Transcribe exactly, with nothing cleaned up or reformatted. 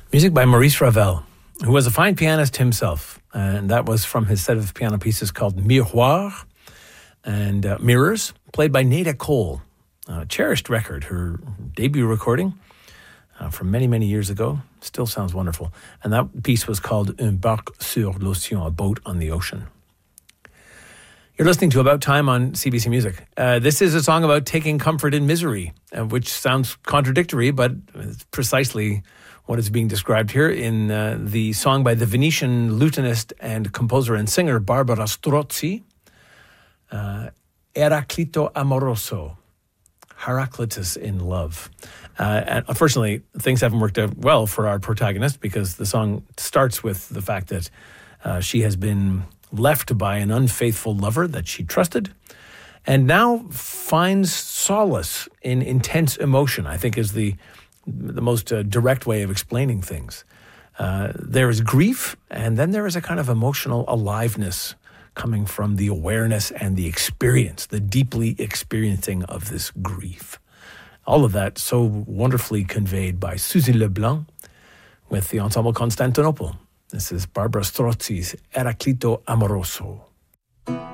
Music by Maurice Ravel, who was a fine pianist himself. And that was from his set of piano pieces called Miroir and uh, Mirrors, played by Nada Cole. A cherished record, her debut recording uh, from many, many years ago. Still sounds wonderful. And that piece was called Un barque sur l'océan, a boat on the ocean. You're listening to About Time on C B C Music. Uh, this is a song about taking comfort in misery, uh, which sounds contradictory, but it's precisely what is being described here in uh, the song by the Venetian lutenist and composer and singer Barbara Strozzi, uh, Eraclito Amoroso, Heraclitus in Love. Uh, and unfortunately, things haven't worked out well for our protagonist because the song starts with the fact that uh, she has been left by an unfaithful lover that she trusted and now finds solace in intense emotion, I think is the the most uh, direct way of explaining things. Uh, there is grief, and then there is a kind of emotional aliveness coming from the awareness and the experience, the deeply experiencing of this grief. All of that so wonderfully conveyed by Suzy Leblanc with the Ensemble Constantinople. This is Barbara Strozzi's Eraclito Amoroso.